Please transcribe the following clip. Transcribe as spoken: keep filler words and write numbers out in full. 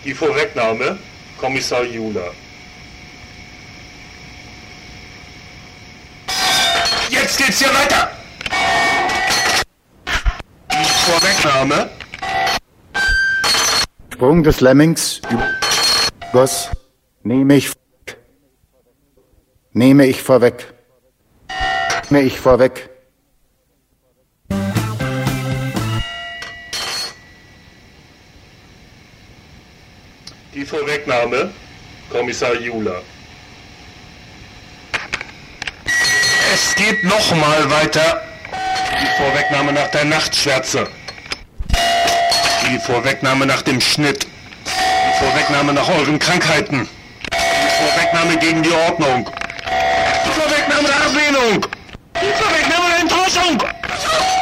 Die Vorwegnahme, Kommissar Jula. Jetzt geht's hier weiter! Die Vorwegnahme. Sprung des Lemmings, Goss, nehme ich, nehme ich vorweg, nehme ich vorweg. Die Vorwegnahme, Kommissar Jula. Es geht nochmal weiter. Die Vorwegnahme nach der Nachtschwärze. Die Vorwegnahme nach dem Schnitt. Die Vorwegnahme nach euren Krankheiten. Die Vorwegnahme gegen die Ordnung. Die Vorwegnahme der Ablehnung. Die Vorwegnahme der Enttäuschung.